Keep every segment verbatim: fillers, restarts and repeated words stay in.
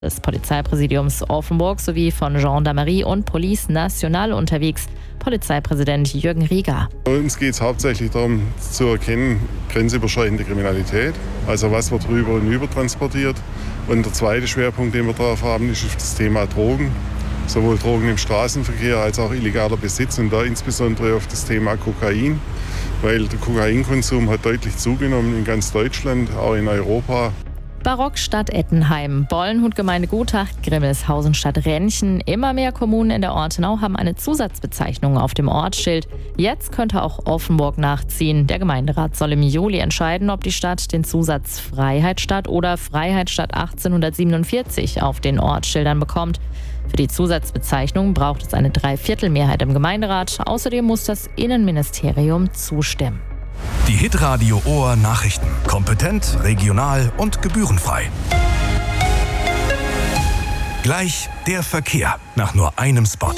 des Polizeipräsidiums Offenburg sowie von Gendarmerie und Police Nationale unterwegs. Polizeipräsident Jürgen Rieger. Bei uns geht es hauptsächlich darum zu erkennen, grenzüberschreitende Kriminalität, also was wird rüber und über transportiert. Und der zweite Schwerpunkt, den wir drauf haben, ist das Thema Drogen. Sowohl Drogen im Straßenverkehr als auch illegaler Besitz und da insbesondere auf das Thema Kokain, weil der Kokainkonsum hat deutlich zugenommen in ganz Deutschland, auch in Europa. Barockstadt Ettenheim, Bollenhut Gemeinde Gotach, Grimmelshausen Stadt Renchen. Immer mehr Kommunen in der Ortenau haben eine Zusatzbezeichnung auf dem Ortsschild. Jetzt könnte auch Offenburg nachziehen. Der Gemeinderat soll im Juli entscheiden, ob die Stadt den Zusatz Freiheitsstadt oder Freiheitsstadt achtzehnhundertsiebenundvierzig auf den Ortsschildern bekommt. Für die Zusatzbezeichnung braucht es eine Dreiviertelmehrheit im Gemeinderat. Außerdem muss das Innenministerium zustimmen. Die Hitradio Ohr Nachrichten. Kompetent, regional und gebührenfrei. Gleich der Verkehr nach nur einem Spot.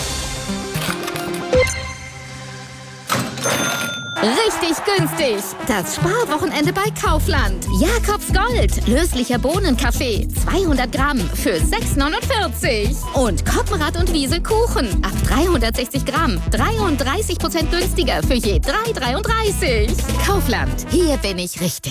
Richtig günstig. Das Sparwochenende bei Kaufland. Jakobs Gold. Löslicher Bohnenkaffee. zweihundert Gramm für sechs neunundvierzig. Und Koppenrad und Wiese Kuchen. Ab dreihundertsechzig Gramm. dreiunddreißig Prozent günstiger für je drei dreiunddreißig. Kaufland. Hier bin ich richtig.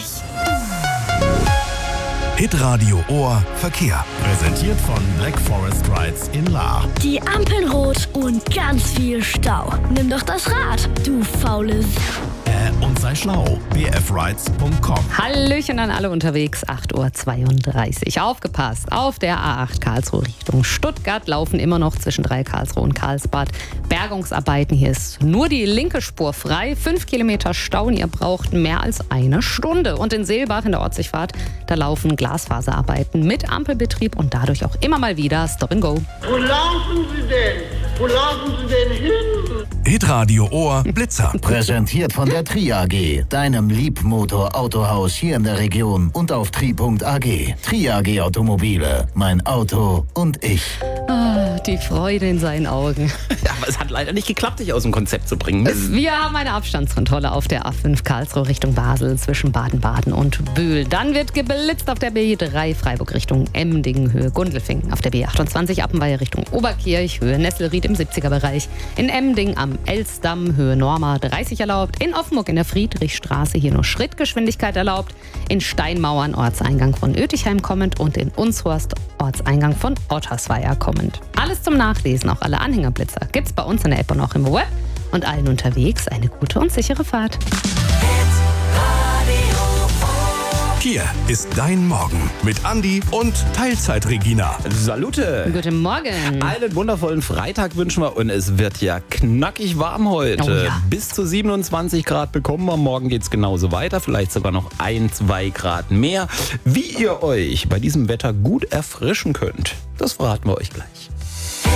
Hitradio Ohr Verkehr. Präsentiert von Black Forest Rides in Lahr. Die Ampeln rot und ganz viel Stau. Nimm doch das Rad, du faule S- Äh, und sei schlau. b f rides punkt com. Hallöchen an alle unterwegs, acht Uhr zweiunddreißig. Aufgepasst, auf der A acht Karlsruhe Richtung Stuttgart laufen immer noch zwischen drei Karlsruhe und Karlsbad Bergungsarbeiten. Hier ist nur die linke Spur frei. Fünf Kilometer Stau und ihr braucht mehr als eine Stunde. Und in Seelbach in der Ortsdurchfahrt, da laufen Glasfaserarbeiten mit Ampelbetrieb und dadurch auch immer mal wieder Stop and Go. Wo laufen Sie denn? Wo laufen Sie denn hin? Hitradio Ohr Blitzer. Präsentiert von der Tri A G, deinem Liebmotor-Autohaus hier in der Region und auf tri punkt a g. Tri A G Automobile, mein Auto und ich. Ah, die Freude in seinen Augen. Ja, aber es hat leider nicht geklappt, dich aus dem Konzept zu bringen. Mist. Wir haben eine Abstandskontrolle auf der A fünf Karlsruhe Richtung Basel zwischen Baden-Baden und Bühl. Dann wird geblitzt auf der B drei Freiburg Richtung Emdingen, Höhe Gundelfingen. Auf der B achtundzwanzig Appenweier Richtung Oberkirch, Höhe Nesselried im siebziger Bereich. In Emding am Elsdamm, Höhe Norma dreißig erlaubt. In Offenburg in der Friedrichstraße hier nur Schrittgeschwindigkeit erlaubt. In Steinmauern Ortseingang von Oetichheim kommend und in Unshorst Ortseingang von Ottersweier kommend. Alles zum Nachlesen, auch alle Anhängerblitzer, gibt's bei uns in der App und auch im Web. Und allen unterwegs eine gute und sichere Fahrt. Hier ist dein Morgen mit Andi und Teilzeit-Regina. Salute. Guten Morgen. Einen wundervollen Freitag wünschen wir und es wird ja knackig warm heute. Oh ja. Bis zu siebenundzwanzig Grad bekommen wir. Morgen geht's genauso weiter. Vielleicht sogar noch ein, zwei Grad mehr. Wie ihr euch bei diesem Wetter gut erfrischen könnt, das verraten wir euch gleich.